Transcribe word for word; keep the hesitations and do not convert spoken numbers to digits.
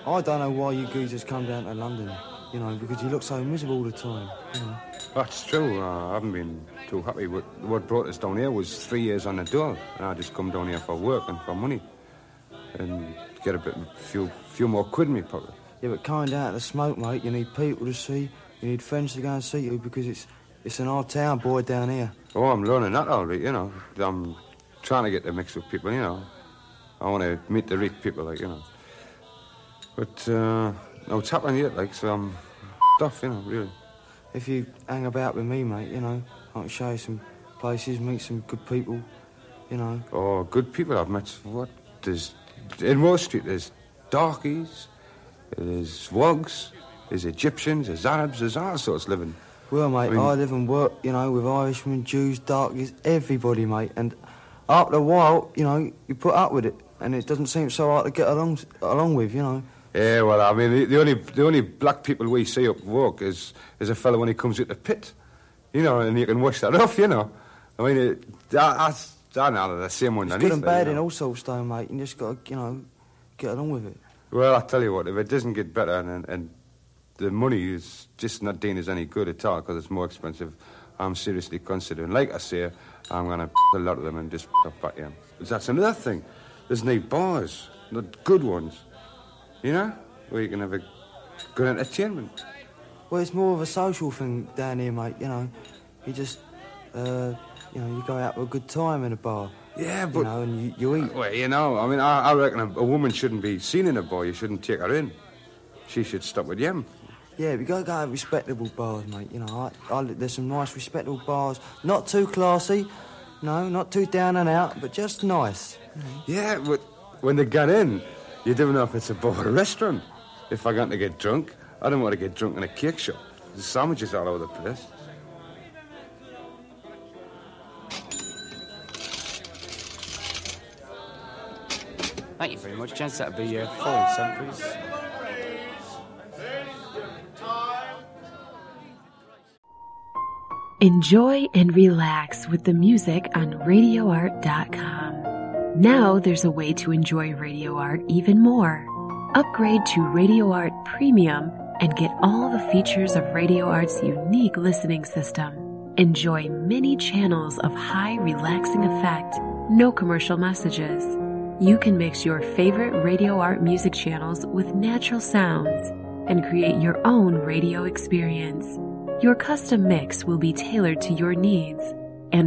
I don't know why you geezers come down to London, you know, because you look so miserable all the time, you know. That's true. Uh, I haven't been too happy. What, what brought us down here was three years on the dole, and I just come down here for work and for money, and get a bit, few, few more quid in my pocket. Yeah, but coming down to smoke, mate, you need people to see, you need friends to go and see you, because it's it's an odd town, boy, down here. Oh, I'm learning that all right, you know. I'm trying to get to mix with people, you know. I want to meet the rich people, like, you know. But, uh, no, it's happening yet, like, so I'm off, you know, really. If you hang about with me, mate, you know, I can show you some places, meet some good people, you know. Oh, good people I've met. What? There's... In Wall Street, there's darkies, there's wogs, there's Egyptians, there's Arabs, there's all sorts living. Well, mate, I, mean, I live and work, you know, with Irishmen, Jews, darkies, everybody, mate. And after a while, you know, you put up with it, and it doesn't seem so hard to get along along with, you know. Yeah, well, I mean, the, the only the only black people we see up work is is a fellow when he comes out the pit, you know, and you can wash that off, you know. I mean, it, that, that's I know the same one. It's good and bad in all sorts, though, mate. You just got to, you know, get along with it. Well, I tell you what, if it doesn't get better and and the money is just not doing us any good at all because it's more expensive, I'm seriously considering. Like I say, I'm going to a lot of them and just up back in. That's another thing. There's no bars, not good ones. You know, where you can have a good entertainment. Well, it's more of a social thing down here, mate, you know. You just, uh, you know, you go out for a good time in a bar. Yeah, but... You know, and you, you eat. Well, you know, I mean, I, I reckon a, a woman shouldn't be seen in a bar. You shouldn't take her in. She should stop with you. Yeah, we got to go to respectable bars, mate, you know. I, I, there's some nice, respectable bars. Not too classy, no, not too down and out, but just nice. You know? Yeah, but when they get in... You don't know if it's a bar or a restaurant. If I got to get drunk, I don't want to get drunk in a cake shop. There's sandwiches all over the place. Thank you very much, gents. That'll be your four and seven, please. Enjoy and relax with the music on radio art dot com. Now there's a way to enjoy Radio Art even more. Upgrade to Radio Art Premium and get all the features of Radio Art's unique listening system. Enjoy many channels of high relaxing effect, no commercial messages. You can mix your favorite Radio Art music channels with natural sounds and create your own radio experience. Your custom mix will be tailored to your needs.